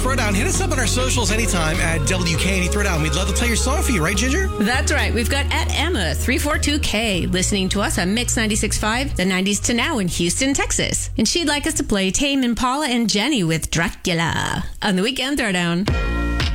Throwdown. Hit us up on our socials anytime at WKND Throwdown. We'd love to play your song for you, right, Ginger? That's right. We've got at Emma342K listening to us on Mix 96.5, the 90s to now in Houston, Texas. And she'd like us to play Tame Impala and Jenny with Dracula on the Weekend Throwdown.